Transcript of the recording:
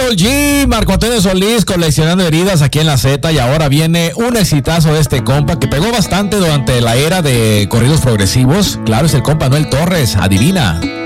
Karol G, Marco Antonio Solís coleccionando heridas aquí en la Z, y ahora viene un exitazo de este compa que pegó bastante durante la era de corridos progresivos. Claro, es el compa Noel Torres, adivina.